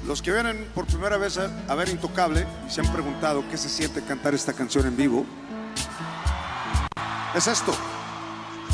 Los que vienen por primera vez a ver Intocable se han preguntado qué se siente cantar esta canción en vivo. Es esto.